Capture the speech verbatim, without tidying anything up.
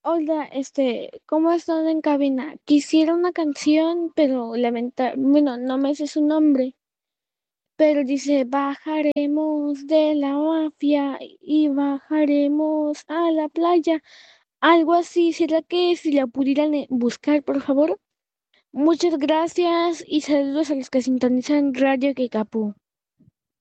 Hola, este, ¿cómo están en cabina? Quisiera una canción, pero lamenta, bueno, no me sé su nombre, pero dice, bajaremos de la mafia y bajaremos a la playa. Algo así, ¿será que si la pudieran eh, buscar, por favor? Muchas gracias y saludos a los que sintonizan Radio Kikapu.